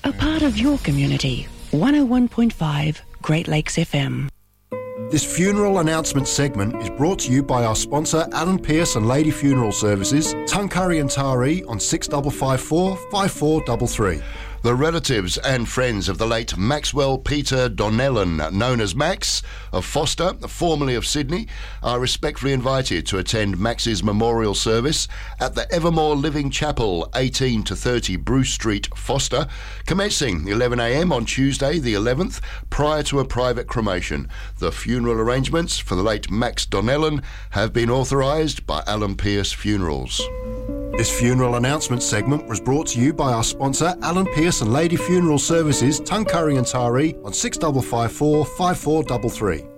A part of your community. 101.5 Great Lakes FM. This funeral announcement segment is brought to you by our sponsor Alan Pearce and Lady Funeral Services, Tuncurry and Taree on 6554 5433. The relatives and friends of the late Maxwell Peter Donnellan, known as Max, of Foster, formerly of Sydney, are respectfully invited to attend Max's memorial service at the Evermore Living Chapel, 18 to 30 Bruce Street, Foster, commencing 11 a.m. on Tuesday the 11th, prior to a private cremation. The funeral arrangements for the late Max Donnellan have been authorised by Alan Pearce Funerals. This funeral announcement segment was brought to you by our sponsor Alan Pearce and Lady Funeral Services, Tuncurry and Taree on 6554 5433.